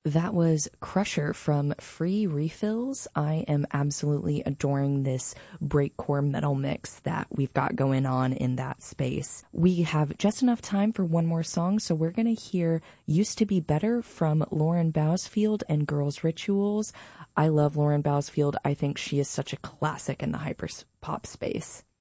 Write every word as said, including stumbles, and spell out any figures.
That was Crusher from Free Refills. I am absolutely adoring this breakcore metal mix that we've got going on in that space. We have just enough time for one more song, so we're going to hear Used to Be Better from Lauren Bousfield and Girls Rituals. I love Lauren Bousfield. I think she is such a classic in the hyper pop space.